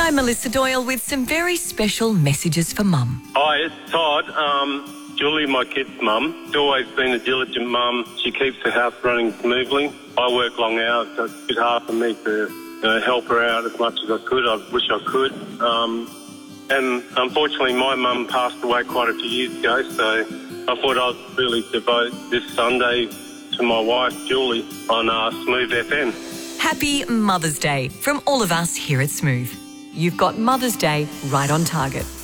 I'm Melissa Doyle with some very special messages for Mum. Hi, it's Todd. Julie, my kid's mum, has always been a diligent mum. She keeps the house running smoothly. I work long hours, so it's a bit hard for me to help her out as much as I could. I wish I could. And unfortunately, my mum passed away quite a few years ago, so I thought I'd really devote this Sunday to my wife, Julie, on Smooth FM. Happy Mother's Day from all of us here at Smooth. You've got Mother's Day right on target.